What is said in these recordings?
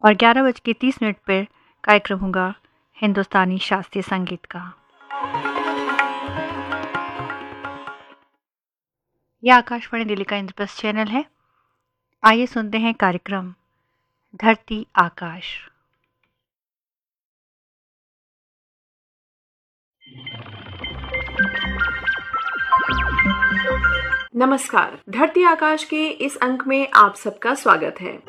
और 11:30 पर कार्यक्रम होगा हिंदुस्तानी शास्त्रीय संगीत का। यह आकाशवाणी दिल्ली का इंद्रप्रस्थ चैनल है। आइए सुनते हैं कार्यक्रम धरती आकाश। नमस्कार, धरती आकाश के इस अंक में आप सबका स्वागत है।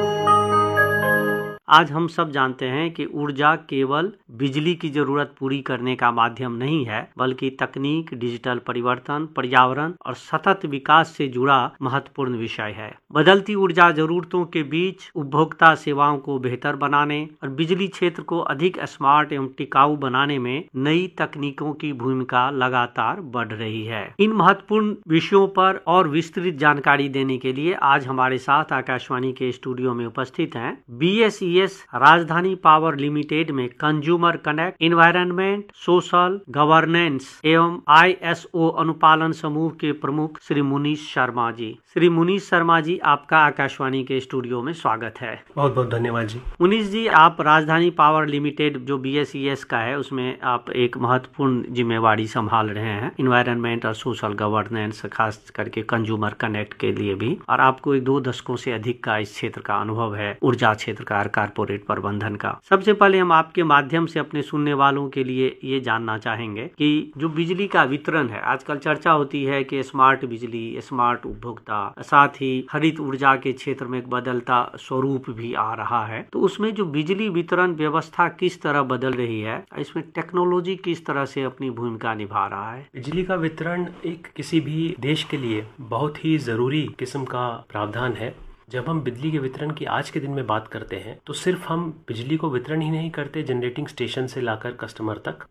आज हम सब जानते हैं कि ऊर्जा केवल बिजली की जरूरत पूरी करने का माध्यम नहीं है, बल्कि तकनीक, डिजिटल परिवर्तन, पर्यावरण और सतत विकास से जुड़ा महत्वपूर्ण विषय है। बदलती ऊर्जा जरूरतों के बीच उपभोक्ता सेवाओं को बेहतर बनाने और बिजली क्षेत्र को अधिक स्मार्ट एवं टिकाऊ बनाने में नई तकनीकों की भूमिका लगातार बढ़ रही है। इन महत्वपूर्ण विषयों पर और विस्तृत जानकारी देने के लिए आज हमारे साथ आकाशवाणी के स्टूडियो में उपस्थित हैं BSES राजधानी पावर लिमिटेड में consumer connect, environment, social governance एवं ISO अनुपालन समूह के प्रमुख श्री मुनीश शर्मा जी। श्री मुनीश शर्मा जी, आपका आकाशवाणी के स्टूडियो में स्वागत है। बहुत बहुत धन्यवाद जी। मुनीश जी, आप राजधानी पावर लिमिटेड जो BSES का है उसमें आप एक महत्वपूर्ण जिम्मेवारी संभाल रहे हैं, एनवायरनमेंट और सोशल गवर्नेंस, खास करके कंज्यूमर कनेक्ट के लिए भी, और आपको 2 दशकों से अधिक का इस क्षेत्र का अनुभव है, ऊर्जा क्षेत्र का, कारपोरेट प्रबंधन का। सबसे पहले हम आपके माध्यम से अपने सुनने वालों के लिए ये जानना चाहेंगे कि जो बिजली का वितरण है, आजकल चर्चा होती है कि स्मार्ट बिजली, स्मार्ट उपभोक्ता, साथ ही हरित ऊर्जा के क्षेत्र में एक बदलता स्वरूप भी आ रहा है। तो उसमें जो बिजली वितरण व्यवस्था किस तरह बदल रही है, इसमें टेक्नोलॉजी किस तरह से अपनी भूमिका निभा रहा है? बिजली का वितरण एक किसी भी देश के लिए बहुत ही जरूरी किस्म का प्रावधान है। जब हम बिजली के वितरण की आज के दिन में बात करते हैं तो सिर्फ हम बिजली को वितरण ही नहीं करते जनरेटिंग स्टेशन से लाकर कस्टमर तक,